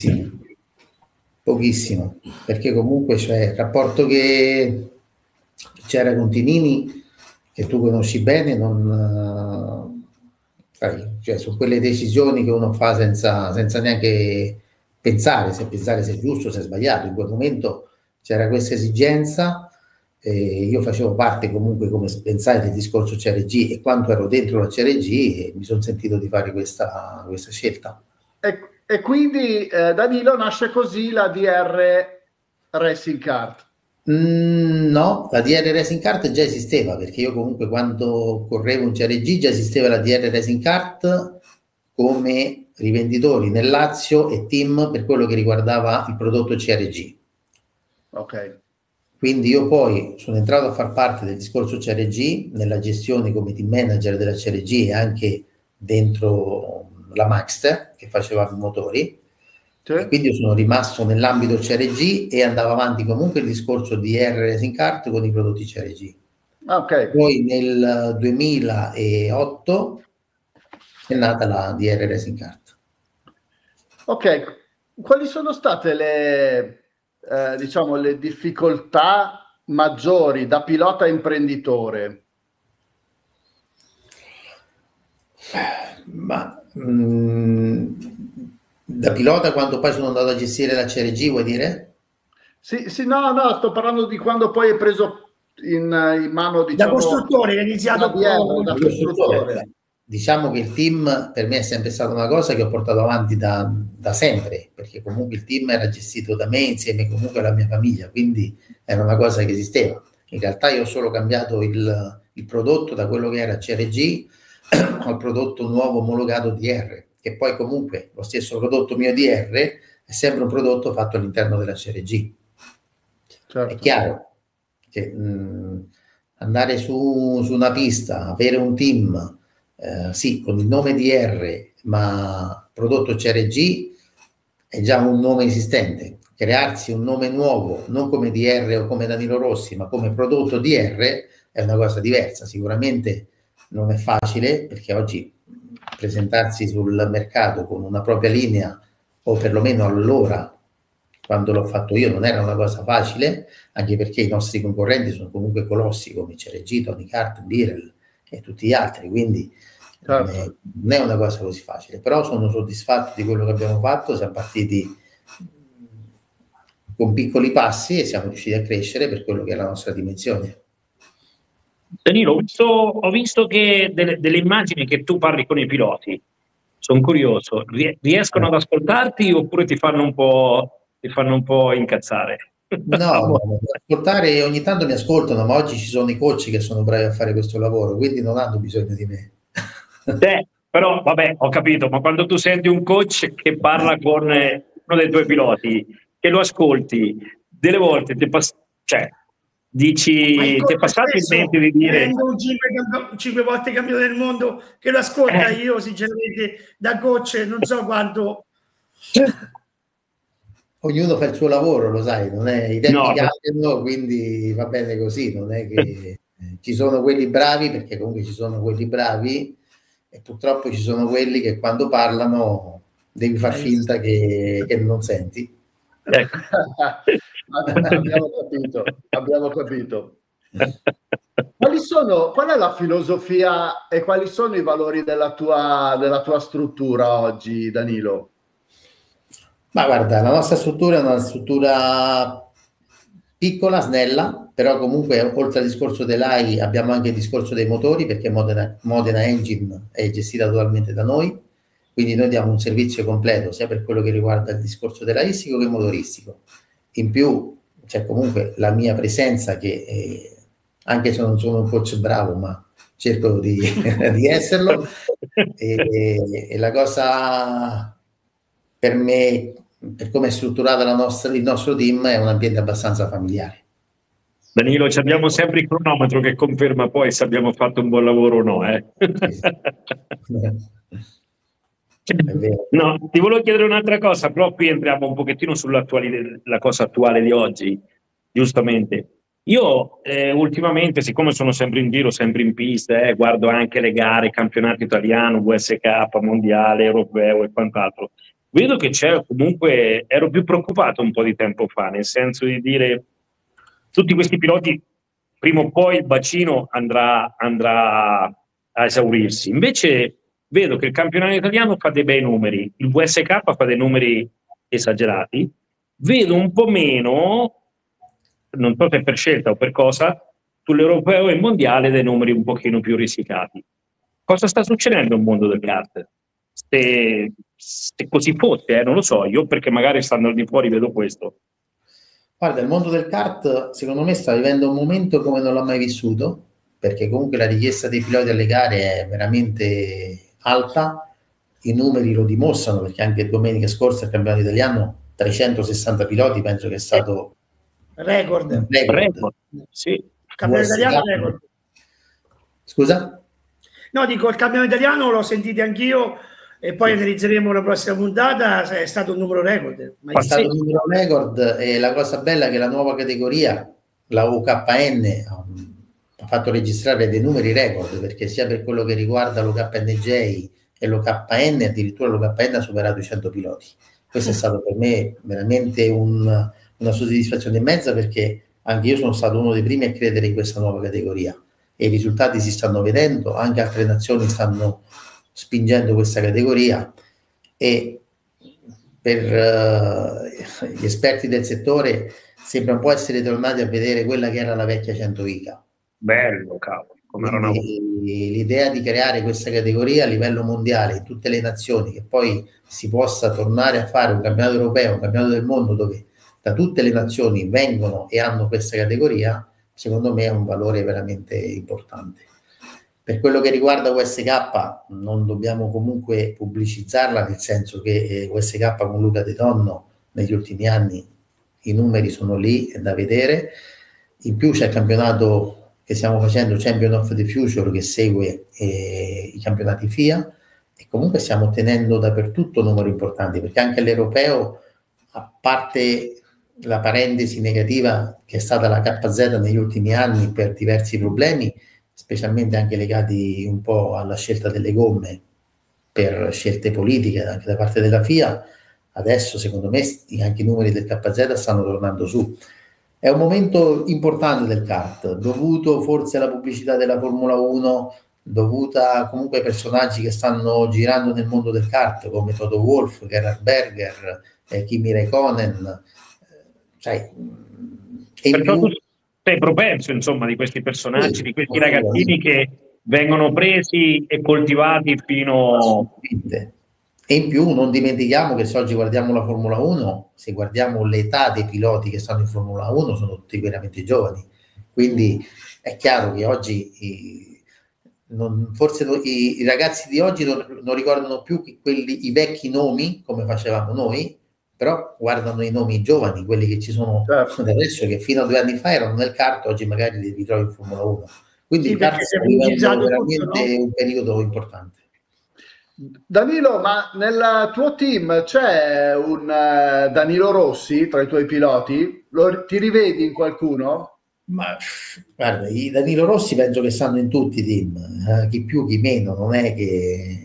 pochissimo, perché comunque cioè, il rapporto che c'era con Tinini, che tu conosci bene, non cioè, su quelle decisioni che uno fa senza neanche pensare se è giusto, se è sbagliato. In quel momento c'era questa esigenza, io facevo parte comunque, come pensate, del discorso CRG, e quando ero dentro la CRG mi sono sentito di fare questa scelta. E quindi Danilo, nasce così la DR Racing Kart. No, la DR Racing Kart già esisteva, perché io comunque quando correvo in CRG già esisteva la DR Racing Kart come rivenditori nel Lazio e team per quello che riguardava il prodotto CRG. Ok. Quindi io poi sono entrato a far parte del discorso CRG nella gestione come team manager della CRG e anche dentro la Maxter che faceva i motori. Sì. E quindi io sono rimasto nell'ambito CRG e andavo avanti comunque il discorso di R Racing Kart con i prodotti CRG. Okay. Poi nel 2008 è nata la DR Racing Kart. Ok, quali sono state diciamo, le difficoltà maggiori da pilota imprenditore? Ma da pilota, quando poi sono andato a gestire la CRG, vuoi dire? Sì, no, sto parlando di quando poi hai preso in mano, Da diciamo, costruttore, hai iniziato da costruttore. Diciamo che il team per me è sempre stata una cosa che ho portato avanti da sempre, perché comunque il team era gestito da me insieme comunque alla mia famiglia, quindi era una cosa che esisteva. In realtà io ho solo cambiato il prodotto da quello che era CRG al prodotto nuovo omologato DR, che poi comunque lo stesso prodotto mio DR è sempre un prodotto fatto all'interno della CRG. Certo. È chiaro che andare su una pista, avere un team, sì, con il nome DR, ma prodotto CRG è già un nome esistente. Crearsi un nome nuovo, non come DR o come Danilo Rossi, ma come prodotto DR è una cosa diversa. Sicuramente non è facile, perché oggi presentarsi sul mercato con una propria linea, o perlomeno allora, quando l'ho fatto io, non era una cosa facile, anche perché i nostri concorrenti sono comunque colossi come CRG, Tony Kart, Birel e tutti gli altri, quindi Certo. non è una cosa così facile, però sono soddisfatto di quello che abbiamo fatto. Siamo partiti con piccoli passi e siamo riusciti a crescere per quello che è la nostra dimensione. Danilo, ho visto che delle immagini che tu parli con i piloti, sono curioso, riescono ad ascoltarti oppure ti fanno un po' incazzare? No, ascoltare, ogni tanto mi ascoltano, ma oggi ci sono i coach che sono bravi a fare questo lavoro, quindi non hanno bisogno di me. Però vabbè, ho capito, ma quando tu senti un coach che parla con uno dei tuoi piloti, che lo ascolti, delle volte cioè, dici, ti è passato in mente di dire... un 5 volte campione del mondo che lo ascolta, io sinceramente da coach non so quanto... Ognuno fa il suo lavoro, lo sai, non è, i tempi No, cambiano, quindi va bene così, non è che ci sono quelli bravi, perché comunque ci sono quelli bravi, e purtroppo ci sono quelli che quando parlano devi far finta che non senti. Ecco. Abbiamo capito. Qual è la filosofia e quali sono i valori della tua struttura oggi, Danilo? Ma guarda, la nostra struttura è una struttura piccola, snella, però comunque oltre al discorso dell'AI abbiamo anche il discorso dei motori, perché Modena Engine è gestita totalmente da noi, quindi noi diamo un servizio completo sia per quello che riguarda il discorso dell'aistico che motoristico. In più c'è comunque la mia presenza che, anche se non sono un coach bravo, ma cerco di esserlo, e la cosa per me, per come è strutturata il nostro team, è un ambiente abbastanza familiare. Danilo, abbiamo sempre il cronometro che conferma poi se abbiamo fatto un buon lavoro o no. È vero. No, ti volevo chiedere un'altra cosa, però qui entriamo un pochettino sulla cosa attuale di oggi, giustamente. Io ultimamente, siccome sono sempre in giro, sempre in pista, guardo anche le gare, campionato italiano, VSK, mondiale, europeo e quant'altro. vedo che c'è comunque, ero più preoccupato un po' di tempo fa, nel senso di dire tutti questi piloti prima o poi il bacino andrà a esaurirsi. Invece vedo che il campionato italiano fa dei bei numeri, il VSK fa dei numeri esagerati, vedo un po' meno, non so se per scelta o per cosa, sull'europeo e mondiale dei numeri un pochino più risicati. Cosa sta succedendo nel mondo del kart? Se così fosse, non lo so, io perché magari stando al di fuori vedo questo. Guarda, il mondo del kart secondo me sta vivendo un momento come non l'ha mai vissuto, perché comunque la richiesta dei piloti alle gare è veramente alta, i numeri lo dimostrano, perché anche domenica scorsa il campionato italiano 360 piloti, penso che è stato record. Sì. Il campionato italiano record. Scusa? No, dico, il campionato italiano l'ho sentito anch'io e poi analizzeremo la prossima puntata, è stato un numero record. È stato un numero record e la cosa bella è che la nuova categoria, la UKN, ha fatto registrare dei numeri record, perché sia per quello che riguarda l'UKNJ e l'UKN, addirittura l'UKN ha superato i 100 piloti. Questo è stato per me veramente una soddisfazione immensa, perché anche io sono stato uno dei primi a credere in questa nuova categoria e i risultati si stanno vedendo, anche altre nazioni stanno spingendo questa categoria e per gli esperti del settore sembra un po' essere tornati a vedere quella che era la vecchia 100 ICA. Bello, cavolo. L'idea di creare questa categoria a livello mondiale in tutte le nazioni, che poi si possa tornare a fare un campionato europeo, un campionato del mondo dove da tutte le nazioni vengono e hanno questa categoria, secondo me è un valore veramente importante. Per quello che riguarda USK non dobbiamo comunque pubblicizzarla, nel senso che USK con Luca De Donno negli ultimi anni i numeri sono lì, è da vedere. In più c'è il campionato che stiamo facendo, Champion of the Future, che segue i campionati FIA, e comunque stiamo ottenendo dappertutto numeri importanti, perché anche all'europeo, a parte la parentesi negativa che è stata la KZ negli ultimi anni per diversi problemi, specialmente anche legati un po' alla scelta delle gomme per scelte politiche anche da parte della FIA, adesso secondo me anche i numeri del KZ stanno tornando su. È un momento importante del kart, dovuto forse alla pubblicità della Formula 1, dovuta comunque ai personaggi che stanno girando nel mondo del kart, come Toto Wolff, Gerhard Berger, Kimi Räikkönen, Perciò tu sei propenso, insomma, di questi personaggi, sì, di questi ragazzini che vengono presi e coltivati fino... E in più non dimentichiamo che se oggi guardiamo la Formula 1, se guardiamo l'età dei piloti che stanno in Formula 1, sono tutti veramente giovani. Quindi è chiaro che oggi forse i ragazzi di oggi non ricordano più i vecchi nomi, come facevamo noi, però guardano i nomi giovani, quelli che ci sono adesso, che fino a 2 anni fa erano nel kart, oggi magari li ritrovi in Formula 1. Quindi sì, il kart sta vivendo veramente tutto, no? Un periodo importante. Danilo, ma nel tuo team c'è un Danilo Rossi tra i tuoi piloti? Ti rivedi in qualcuno? Ma guarda, i Danilo Rossi penso che stanno in tutti i team, chi più chi meno, non è che...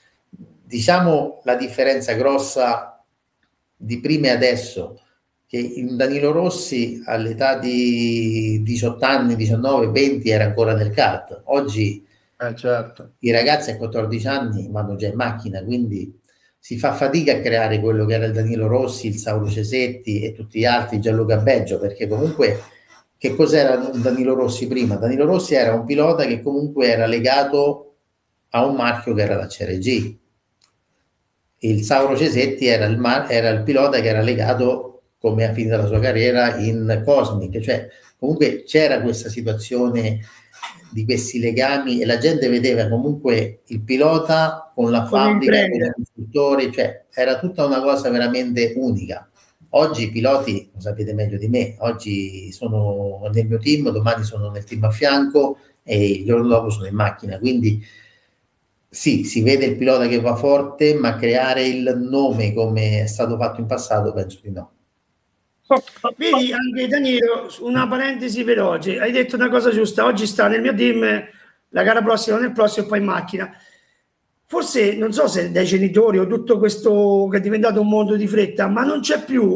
Diciamo la differenza grossa di prima e adesso, che il Danilo Rossi all'età di 18 anni, 19, 20 era ancora nel kart. Oggi certo, i ragazzi a 14 anni vanno già in macchina, quindi si fa fatica a creare quello che era il Danilo Rossi, il Sauro Cesetti e tutti gli altri, Gianluca Beggio, perché comunque che cos'era un Danilo Rossi prima? Danilo Rossi era un pilota che comunque era legato a un marchio che era la CRG. Il Sauro Cesetti era il pilota che era legato, come ha finito la sua carriera, in Cosmic, cioè comunque c'era questa situazione di questi legami e la gente vedeva comunque il pilota con la fabbrica, con i costruttori, cioè era tutta una cosa veramente unica. Oggi i piloti, lo sapete meglio di me, oggi sono nel mio team, domani sono nel team a fianco e il giorno dopo sono in macchina, quindi sì, si vede il pilota che va forte, ma creare il nome come è stato fatto in passato penso di no. Vedi, anche Danilo, una parentesi veloce, hai detto una cosa giusta, oggi sta nel mio team, la gara prossima nel prossimo e poi in macchina. forse non so se dai genitori o tutto questo che è diventato un mondo di fretta, ma non c'è più